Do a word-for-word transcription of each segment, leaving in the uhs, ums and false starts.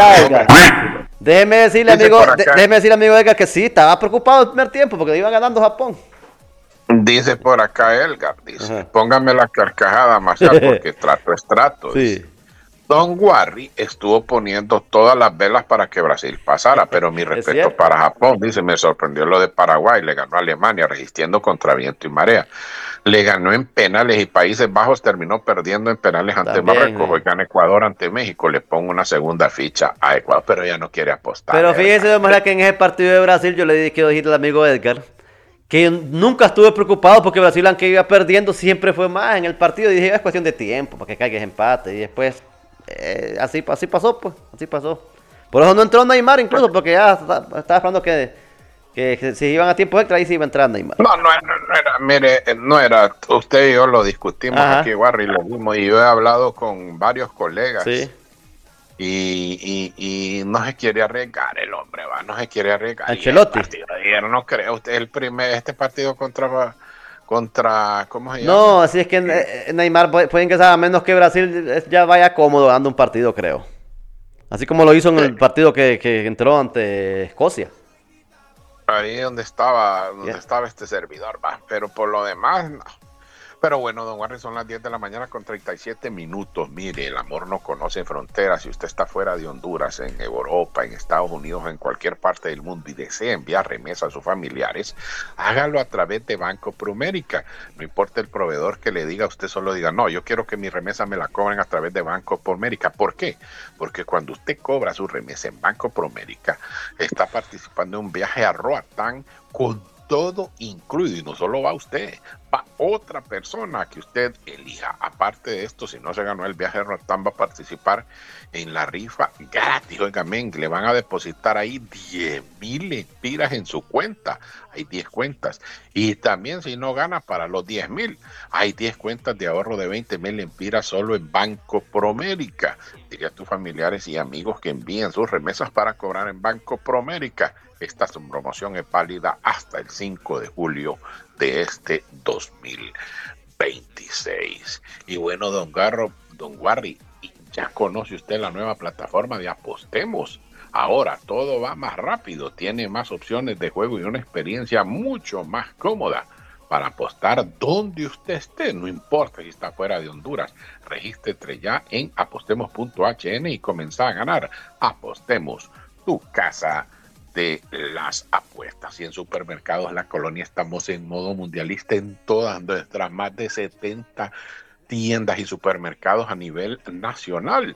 está, Edgar. Déjeme decirle, amigo, de, déjeme decirle, amigo Edgar, que sí, estaba preocupado el primer tiempo porque iba ganando Japón. Dice por acá Edgar, dice, ajá, póngame la carcajada, Marcial, porque trato es trato. Sí. Dice. Don Warri estuvo poniendo todas las velas para que Brasil pasara, pero mi respeto para Japón, dice, me sorprendió lo de Paraguay, le ganó a Alemania resistiendo contra viento y marea. Le ganó en penales y Países Bajos terminó perdiendo en penales ante también, Marruecos. Hoy gana Ecuador ante México. Le pongo una segunda ficha a Ecuador, pero ella no quiere apostar. Pero fíjese, de manera que en ese partido de Brasil, yo le dije que decirle al amigo Edgar que nunca estuve preocupado porque Brasil, aunque iba perdiendo, siempre fue más en el partido. Y dije, es cuestión de tiempo para que caiga ese empate. Y después, eh, así, así pasó, pues, así pasó. Por eso no entró Neymar incluso, porque ya estaba, estaba esperando que, que, que si iban a tiempo extra, ahí sí iba a entrar Neymar. No, no, no, no era, mire, no era, usted y yo lo discutimos. Ajá. Aquí, Warri, lo mismo, y yo he hablado con varios colegas. Sí. Y, y, y no se quiere arriesgar el hombre, va, no se quiere arriesgar. Ancelotti. Ayer no creo, usted el primer, este partido contra, contra, ¿cómo se llama? No, así es que eh, Neymar puede ingresar a menos que Brasil ya vaya cómodo dando un partido, creo. Así como lo hizo en sí. el partido que, que entró ante Escocia. Ahí donde estaba, donde yeah. estaba este servidor, va, pero por lo demás, no. Pero bueno, don Warri, son las diez de la mañana con treinta y siete minutos. Mire, el amor no conoce fronteras. Si usted está fuera de Honduras, en Europa, en Estados Unidos, en cualquier parte del mundo y desea enviar remesas a sus familiares, hágalo a través de Banco Promérica. No importa el proveedor que le diga, usted solo diga, no, yo quiero que mi remesa me la cobren a través de Banco Promérica. ¿Por qué? Porque cuando usted cobra su remesa en Banco Promérica, está participando en un viaje a Roatán con todo incluido, y no solo va usted, va otra persona que usted elija. Aparte de esto, si no se ganó el viaje de Roatán, va a participar en la rifa gratis. Oigan, le van a depositar ahí diez mil lempiras en su cuenta. Hay diez cuentas. Y también si no gana para los diez mil, hay diez cuentas de ahorro de veinte mil lempiras solo en Banco Promérica. Dile a tus familiares y amigos que envíen sus remesas para cobrar en Banco Promérica. Esta promoción es válida hasta el cinco de julio de este dos mil veintiséis. Y bueno, don Garro, don Warri, ya conoce usted la nueva plataforma de Apostemos. Ahora todo va más rápido, tiene más opciones de juego y una experiencia mucho más cómoda para apostar donde usted esté, no importa si está fuera de Honduras. Regístrate ya en apostemos punto h n y comenzá a ganar. Apostemos, tu casa de las apuestas. Y en Supermercados La Colonia estamos en modo mundialista en todas nuestras más de setenta tiendas y supermercados a nivel nacional.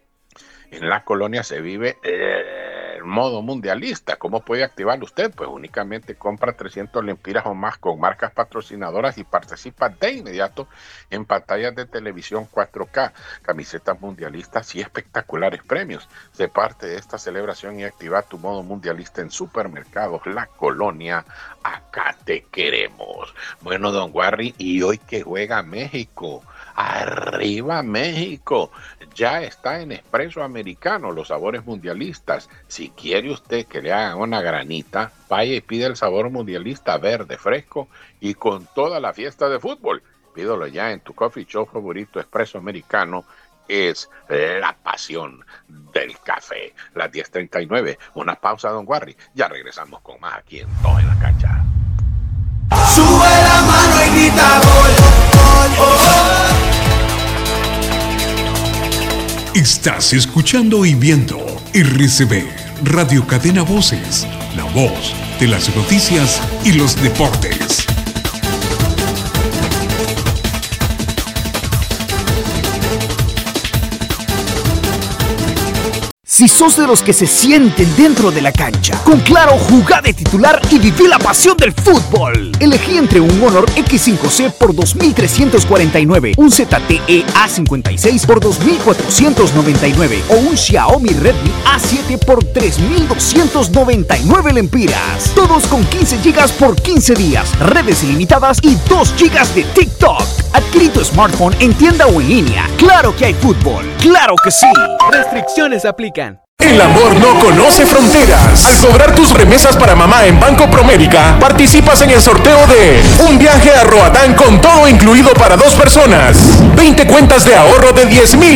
En La Colonia se vive el modo mundialista. ¿Cómo puede activarlo usted? Pues únicamente compra trescientas lempiras o más con marcas patrocinadoras y participa de inmediato en pantallas de televisión cuatro K, camisetas mundialistas y espectaculares premios. Sé parte de esta celebración y activa tu modo mundialista en Supermercados La Colonia. Acá te queremos. Bueno, don Warri, y hoy que juega México, arriba México, ya está en Expreso Americano los sabores mundialistas. Si quiere usted que le hagan una granita, vaya y pide el sabor mundialista verde, fresco y con toda la fiesta de fútbol. Pídelo ya en tu coffee shop favorito. Expreso Americano es la pasión del café. Las diez treinta y nueve, una pausa, don Warri. Ya regresamos con más aquí en Todo en la Cancha. Sube la mano y grita gol, gol, gol. Estás escuchando y viendo R C B, Radio Cadena Voces, la voz de las noticias y los deportes. Si sos de los que se sienten dentro de la cancha, con Claro, jugá de titular y viví la pasión del fútbol. Elegí entre un Honor equis cinco ce por dos mil trescientos cuarenta y nueve, un zete e a cincuenta y seis por dos mil cuatrocientos noventa y nueve o un Xiaomi Redmi a siete por tres mil doscientos noventa y nueve lempiras. Todos con quince gigas por quince días, redes ilimitadas y dos gigas de TikTok. Adquirí tu smartphone en tienda o en línea. ¡Claro que hay fútbol! ¡Claro que sí! Restricciones aplican. El amor no conoce fronteras. Al cobrar tus remesas para mamá en Banco Promérica, participas en el sorteo de un viaje a Roatán con todo incluido para dos personas, veinte cuentas de ahorro de diez mil